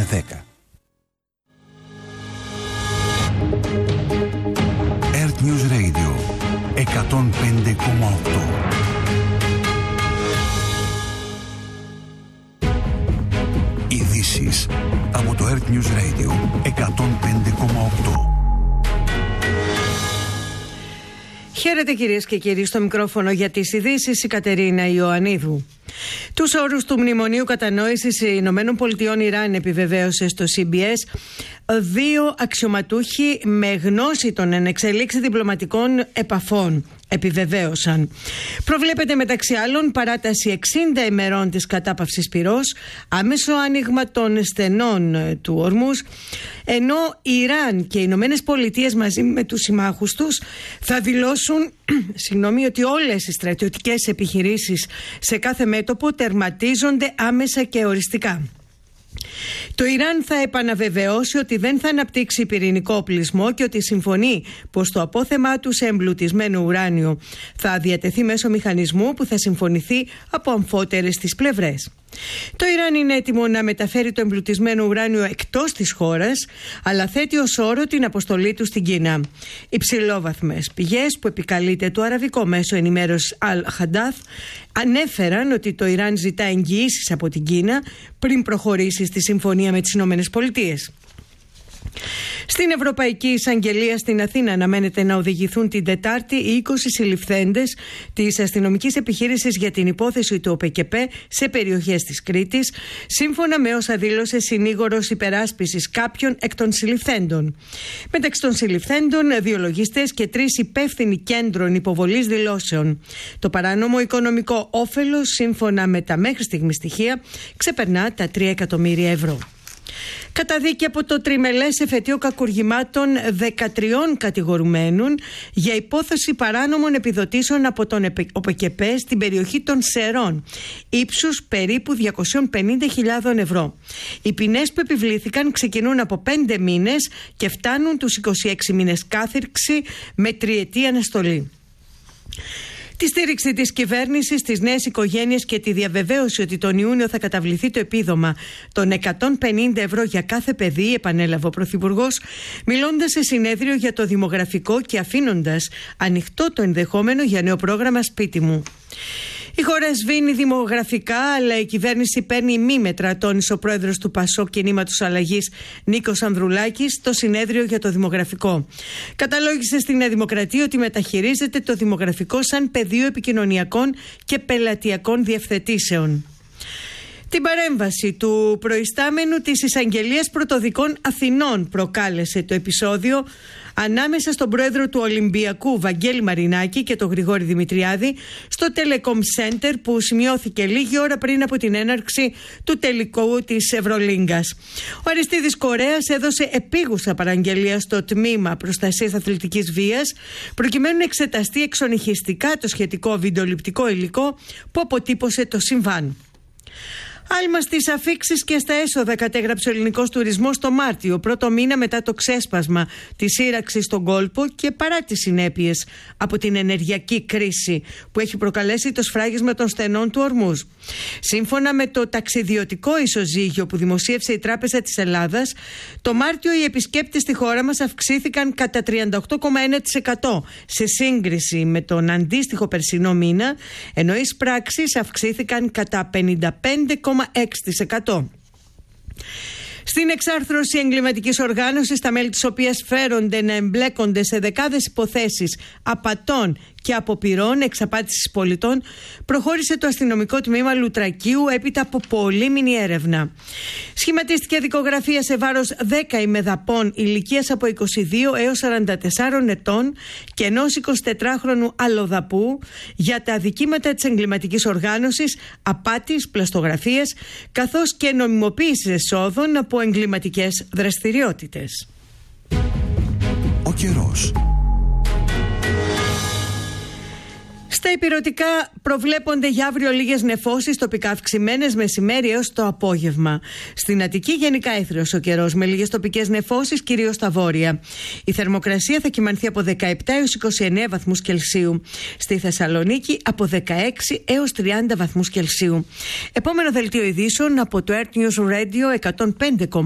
10. Earth News Radio 105,8. Ειδήσεις από το Earth News Radio 105,8. Χαίρετε κυρίες και κύριοι, στο μικρόφωνο για τις ειδήσεις η Κατερίνα Ιωαννίδου. Τους όρους του Μνημονίου Κατανόησης ΗΠΑ Ιράν επιβεβαίωσε στο CBS 2 αξιωματούχοι με γνώση των ενεξελίξει διπλωματικών επαφών. Επιβεβαίωσαν. Προβλέπεται μεταξύ άλλων παράταση 60 ημερών της κατάπαυσης πυρός, άμεσο άνοιγμα των στενών του Ορμούζ, ενώ η Ιράν και οι Ηνωμένες Πολιτείες μαζί με τους συμμάχους τους θα δηλώσουν ότι όλες οι στρατιωτικές επιχειρήσεις σε κάθε μέτωπο τερματίζονται άμεσα και οριστικά. Το Ιράν θα επαναβεβαιώσει ότι δεν θα αναπτύξει πυρηνικό οπλισμό και ότι συμφωνεί πως το απόθεμά του σε εμπλουτισμένο ουράνιο θα διατεθεί μέσω μηχανισμού που θα συμφωνηθεί από αμφότερες τις πλευρές. Το Ιράν είναι έτοιμο να μεταφέρει το εμπλουτισμένο ουράνιο εκτός της χώρας, αλλά θέτει ως όρο την αποστολή του στην Κίνα. Υψηλόβαθμες πηγές που επικαλείται το αραβικό μέσο ενημέρωσης Al-Hadath ανέφεραν ότι το Ιράν ζητά εγγυήσεις από την Κίνα πριν προχωρήσει στη συμφωνία με τις Ηνωμένες Πολιτείες. Στην Ευρωπαϊκή Εισαγγελία στην Αθήνα αναμένεται να οδηγηθούν την Τετάρτη οι 20 συλληφθέντες της αστυνομικής επιχείρησης για την υπόθεση του ΟΠΕΚΕΠΕ σε περιοχές της Κρήτης, σύμφωνα με όσα δήλωσε συνήγορος υπεράσπισης κάποιων εκ των συλληφθέντων. Μεταξύ των συλληφθέντων 2 λογιστές και 3 υπεύθυνοι κέντρων υποβολής δηλώσεων. Το παράνομο οικονομικό όφελος, σύμφωνα με τα μέχρι στιγμή στοιχεία, ξεπερνά τα 3 εκατομμύρια ευρώ. Καταδίκη από το τριμελές εφετείο κακουργημάτων 13 κατηγορουμένων για υπόθεση παράνομων επιδοτήσεων από τον ΟΠΕΚΕΠΕ στην περιοχή των Σερών, ύψους περίπου 250.000 ευρώ. Οι ποινές που επιβλήθηκαν ξεκινούν από 5 μήνες και φτάνουν τους 26 μήνες κάθυρξη με 3ετή αναστολή. Τη στήριξη της κυβέρνησης στις νέες οικογένειες και τη διαβεβαίωση ότι τον Ιούνιο θα καταβληθεί το επίδομα των 150 ευρώ για κάθε παιδί, επανέλαβε ο Πρωθυπουργός, μιλώντας σε συνέδριο για το δημογραφικό και αφήνοντας ανοιχτό το ενδεχόμενο για νέο πρόγραμμα Σπίτι μου. Η χώρα σβήνει δημογραφικά, αλλά η κυβέρνηση παίρνει ημίμετρα, τόνισε ο πρόεδρος του ΠΑΣΟΚ Κινήματος Αλλαγής Νίκος Ανδρουλάκης στο συνέδριο για το δημογραφικό. Καταλόγισε στη Νέα Δημοκρατία ότι μεταχειρίζεται το δημογραφικό σαν πεδίο επικοινωνιακών και πελατειακών διευθετήσεων. Την παρέμβαση του προϊστάμενου της Εισαγγελίας Πρωτοδικών Αθηνών προκάλεσε το επεισόδιο ανάμεσα στον πρόεδρο του Ολυμπιακού Βαγγέλη Μαρινάκη και τον Γρηγόρη Δημητριάδη στο Telecom Center που σημειώθηκε λίγη ώρα πριν από την έναρξη του τελικού της Ευρωλίγκας. Ο Αριστίδης Κορέας έδωσε επίγουσα παραγγελία στο Τμήμα Προστασίας Αθλητικής Βίας προκειμένου να εξεταστεί εξονυχιστικά το σχετικό βιντεοληπτικό υλικό που αποτύπωσε το συμβάν. Άλμα στις αφίξεις και στα έσοδα κατέγραψε ο ελληνικός τουρισμός το Μάρτιο, πρώτο μήνα μετά το ξέσπασμα της σύραξης στον κόλπο και παρά τις συνέπειες από την ενεργειακή κρίση που έχει προκαλέσει το σφράγισμα των στενών του Ορμούζ. Σύμφωνα με το ταξιδιωτικό ισοζύγιο που δημοσίευσε η Τράπεζα της Ελλάδας, το Μάρτιο οι επισκέπτες στη χώρα μας αυξήθηκαν κατά 38,1% σε σύγκριση με τον αντίστοιχο περσινό μήνα, ενώ οι εισπράξεις αυξήθηκαν κατά 55,6%. Στην εξάρθρωση εγκληματικής οργάνωσης, τα μέλη της οποίας φέρονται να εμπλέκονται σε δεκάδες υποθέσεις απατών και αποπειρών εξαπάτησης πολιτών, προχώρησε το αστυνομικό τμήμα Λουτρακίου έπειτα από πολύμηνη έρευνα. Σχηματίστηκε δικογραφία σε βάρος 10 ημεδαπών ηλικίας από 22 έως 44 ετών και ενός 24χρονου αλλοδαπού για τα αδικήματα της εγκληματικής οργάνωσης, απάτης, πλαστογραφίας, καθώς και νομιμοποίησης εσόδων από εγκληματικές δραστηριότητες. Ο καιρός. Στα ηπειρωτικά προβλέπονται για αύριο λίγες νεφώσεις, τοπικά αυξημένες μεσημέρι έως το απόγευμα. Στην Αττική γενικά έθριος ο καιρός με λίγες τοπικές νεφώσεις, κυρίως στα βόρεια. Η θερμοκρασία θα κυμανθεί από 17 έως 29 βαθμούς Κελσίου. Στη Θεσσαλονίκη από 16 έως 30 βαθμούς Κελσίου. Επόμενο δελτίο ειδήσεων από το Earth News Radio 105,8.